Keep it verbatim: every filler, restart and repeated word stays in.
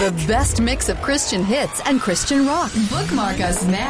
The best mix of Christian hits and Christian rock. Bookmark us now